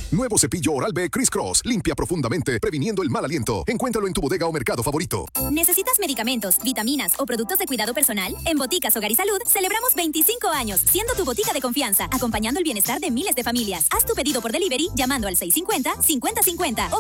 Nuevo cepillo Oral-B Criss Cross. Limpia profundamente, previniendo el mal aliento. Encuéntralo en tu bodega o mercado favorito. ¿Necesitas medicamentos, vitaminas o productos de cuidado personal? En Boticas Hogar y Salud celebramos 25 años, siendo tu botica de confianza, acompañando el bienestar de miles de familias. Haz tu pedido por delivery llamando al 650-5050 o